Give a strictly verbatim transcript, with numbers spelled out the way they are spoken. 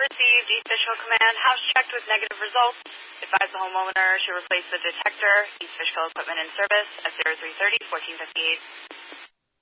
received. East Fishkill Command. House checked with negative results. Advise the homeowner should replace the detector. East Fishkill Equipment in service at zero three thirty, fourteen fifty-eight.